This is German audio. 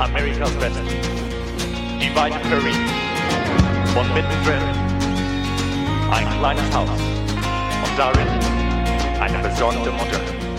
Amerikas Westen, die weite Prairie und mittendrin ein kleines Haus und darin eine besorgte Mutter.